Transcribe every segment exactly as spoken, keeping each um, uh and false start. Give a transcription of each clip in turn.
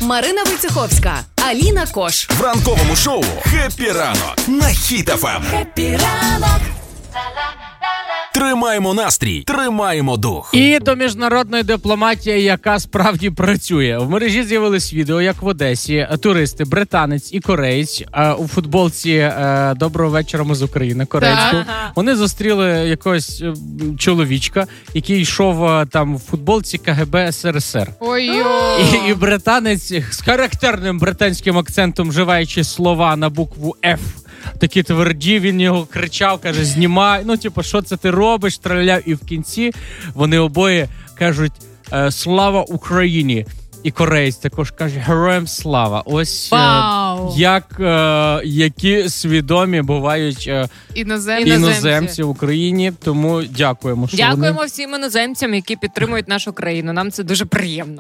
Марина Войцеховська, Аліна Кош. В ранковому шоу «Хеппі ранок» на Хіт еф ем. Хеппі ранок. Тримаємо настрій, тримаємо дух. І до міжнародної дипломатії, яка справді працює. В мережі з'явилось відео, як в Одесі туристи, британець і кореєць у футболці «Доброго вечора, ми з України», корейську. Вони зустріли якогось чоловічка, який йшов там в футболці ка ге бе ес ер ес ер. Ой-ой. І, і британець з характерним британським акцентом, вживаючи слова на букву «Ф», такі тверді, він його кричав, каже, знімай, ну, типу, що це ти робиш, стріляв, і в кінці вони обоє кажуть «Слава Україні!» І кореєць також каже «Героям слава!» Ось Вау. як, е, які свідомі бувають е, Іноземці. іноземці в Україні, тому дякуємо. Що Дякуємо вони... всім іноземцям, які підтримують нашу країну. Нам це дуже приємно.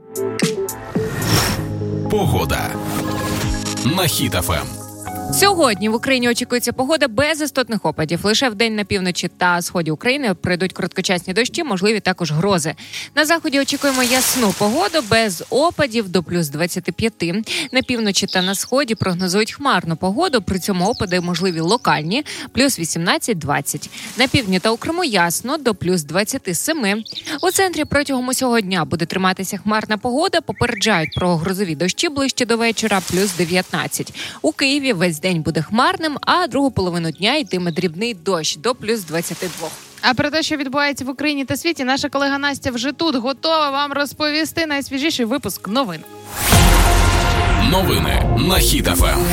Погода на Хіт еф ем. Сьогодні в Україні очікується погода без істотних опадів. Лише вдень на півночі та сході України прийдуть короткочасні дощі, можливі також грози. На заході очікуємо ясну погоду без опадів до плюс двадцять п'ять. На півночі та на сході прогнозують хмарну погоду, при цьому опади можливі локальні, плюс вісімнадцять двадцять. На півдні та у Криму ясно, до плюс двадцять сім. У центрі протягом усього дня буде триматися хмарна погода, попереджають про грозові дощі ближче до вечора, плюс дев'ятнадцять. У Києві весь день буде хмарним, а другу половину дня йтиме дрібний дощ до плюс двадцять два. А про те, що відбувається в Україні та світі, наша колега Настя вже тут, готова вам розповісти найсвіжіший випуск новин. Новини на Хіт еф ем.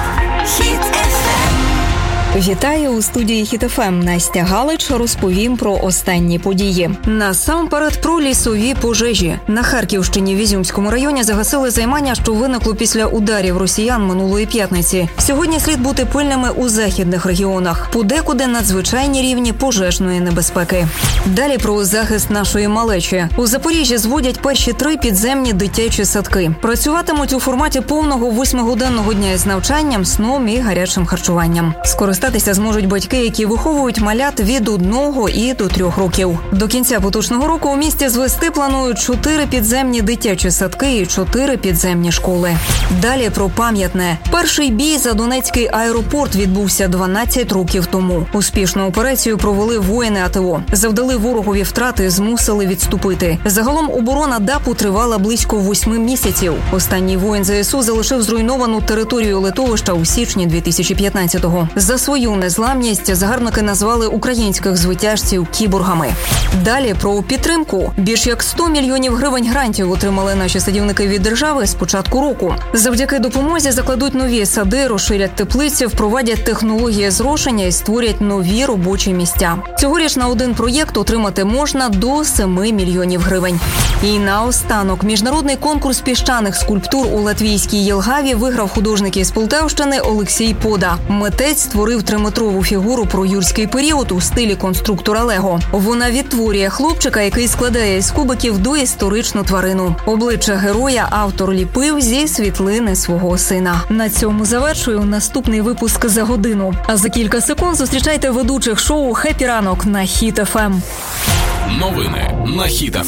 Вітаю у студії Хіт еф ем. Настя Галич, розповім про останні події. Насамперед про лісові пожежі. На Харківщині в Ізюмському районі загасили займання, що виникло після ударів росіян минулої п'ятниці. Сьогодні слід бути пильними у західних регіонах. Подекуди надзвичайні рівні пожежної небезпеки. Далі про захист нашої малечі. У Запоріжжі зводять перші три підземні дитячі садки. Працюватимуть у форматі повного восьмигодинного дня із навчанням, сном і гарячим харчуванням. Скористатися зможуть батьки, які виховують малят від одного і до трьох років. До кінця поточного року у місті звести планують чотири підземні дитячі садки і чотири підземні школи. Далі про пам'ятне. Перший бій за Донецький аеропорт відбувся дванадцять років тому. Успішну операцію провели воїни а те о. Завдали ворогові втрати, змусили відступити. Загалом оборона ДАПу тривала близько восьми місяців. Останній воїн зе ес у залишив зруйновану територію литовища у січні дві тисячі п'ятнадцятого. За свою незламність загарбники назвали українських звитяжців кіборгами. Далі про підтримку. Більш як сто мільйонів гривень грантів отримали наші садівники від держави з початку року. Завдяки допомозі закладуть нові сади, розширять теплиці, впровадять технології зрошення і створять нові робочі місця. Цьогоріч на один проєкт отримати можна до семи мільйонів гривень. І наостанок міжнародний конкурс піщаних скульптур у латвійській Єлгаві виграв художник із Полтавщини Олексій Пода. Митець створив триметрову фігуру про юрський період у стилі конструктора Лего. Вона відтворює хлопчика, який складає із кубиків доісторичну тварину. Обличчя героя автор ліпив зі світлини свого сина. На цьому завершую наступний випуск за годину. А за кілька секунд зустрічайте ведучих шоу «Хеппі ранок» на Хіт еф ем. Новини на Хіт еф ем.